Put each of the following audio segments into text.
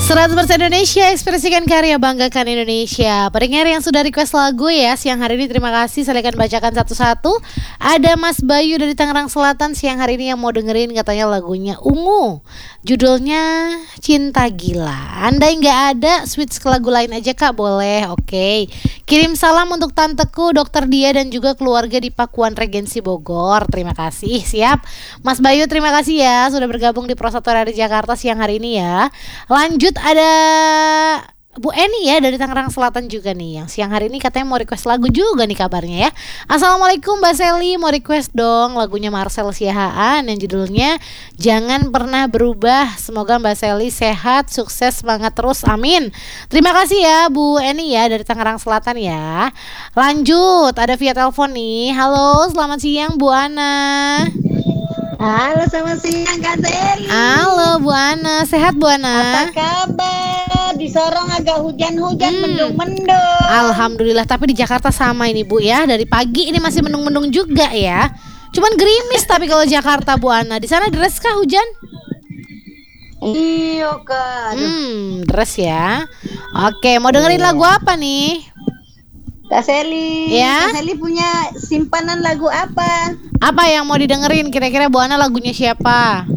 100% Indonesia, ekspresikan karya, banggakan Indonesia. Pendengar yang sudah request lagu ya siang hari ini, terima kasih. Saya akan bacakan satu-satu. Ada Mas Bayu dari Tangerang Selatan siang hari ini yang mau dengerin katanya lagunya Ungu, judulnya Cinta Gila. Andai nggak ada, switch ke lagu lain aja Kak, boleh? Oke. Kirim salam untuk tanteku Dokter Dia dan juga keluarga di Pakuan Regensi Bogor. Terima kasih. Siap Mas Bayu, terima kasih ya sudah bergabung di Pro 1 Radio Jakarta siang hari ini ya. Lanjut ada Bu Eni ya dari Tangerang Selatan juga nih, yang siang hari ini katanya mau request lagu juga nih kabarnya ya. Assalamualaikum Mbak Seli, mau request dong lagunya Marcel Siahaan yang judulnya Jangan Pernah Berubah. Semoga Mbak Seli sehat, sukses, semangat terus, amin. Terima kasih ya Bu Eni ya dari Tangerang Selatan ya. Lanjut ada via telepon nih. Halo, selamat siang Bu Ana. Halo, selamat siang Kak Seli. Halo Bu Ana, sehat Bu Ana? Apa kabar? Di Sorong agak hujan-hujan, mendung-mendung. Alhamdulillah, tapi di Jakarta sama ini Bu ya. Dari pagi ini masih mendung-mendung juga ya. Cuman gerimis tapi kalau Jakarta Bu Ana. Di sana deres kah hujan? Iya Kak. Deres ya. Oke, mau dengerin lagu apa nih? Kak Seli, Ya? Kak Seli punya simpanan lagu apa? Apa yang mau didengerin? Kira-kira Bu Ana lagunya siapa?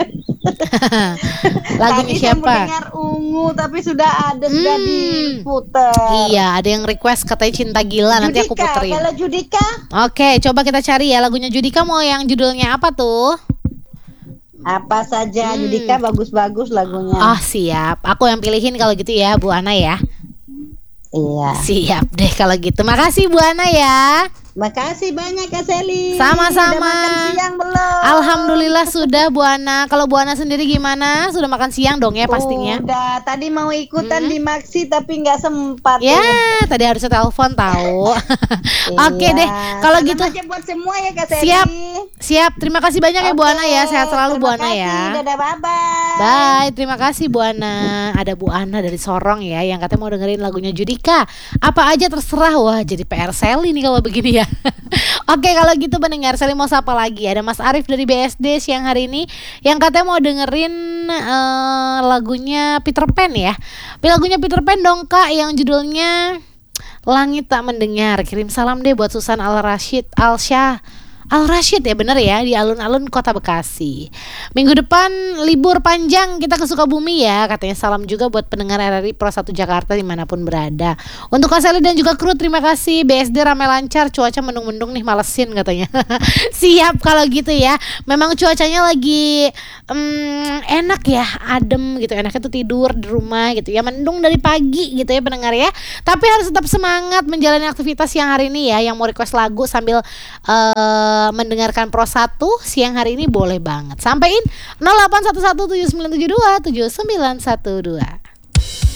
Lagunya Tadi siapa? saya mendengar Ungu tapi sudah diputer. Iya, ada yang request katanya Cinta Gila. Nanti aku Judika, puterin. kalau Judika Oke, coba kita cari ya lagunya Judika. Mau yang judulnya apa tuh? apa saja, Judika bagus-bagus lagunya. Oh siap, aku yang pilihin kalau gitu ya Bu Ana ya. Iya. Siap deh kalau gitu. Makasih Bu Ana ya. Makasih banyak Kak Seli. Sama-sama. Udah makan siang belum? Alhamdulillah sudah Bu Ana. Kalau Bu Ana sendiri gimana? Sudah makan siang dong ya pastinya. Udah, tadi mau ikutan di Maxi tapi nggak sempat. Ya, tadi harusnya telepon tahu. Oke deh, kalau Salam gitu. aja buat semua ya Kak Seli. Siap. Siap, terima kasih banyak ya Bu Ana ya. Sehat selalu Bu Ana Terima ya. kasih, dadah, bye-bye. Bye, terima kasih Bu Ana. Ada Bu Ana dari Sorong ya yang katanya mau dengerin lagunya Judika. Apa aja terserah. Wah, jadi PR Seli nih kalau begini ya. Oke, kalau gitu pendengar, Seli mau sapa lagi. Ada Mas Arif dari BSD siang hari ini yang katanya mau dengerin lagunya Peter Pan ya. Lagunya Peter Pan dong Kak, yang judulnya Langit Tak Mendengar. Kirim salam deh buat Susan Al-Rashid ya, bener ya, di alun-alun Kota Bekasi. Minggu depan libur panjang kita ke Sukabumi ya. Katanya salam juga buat pendengar RRI Pro 1 Jakarta dimanapun berada. Untuk Kak Seli dan juga kru terima kasih. BSD ramai lancar, cuaca mendung-mendung nih, malesin katanya. Siap kalau gitu ya. Memang cuacanya lagi enak ya, adem gitu. Enaknya tuh tidur di rumah gitu ya. Mendung dari pagi gitu ya pendengar ya. Tapi harus tetap semangat menjalani aktivitas siang hari ini ya. Yang mau request lagu sambil mendengarkan Pro 1 siang hari ini boleh banget. Sampaiin 081179727912.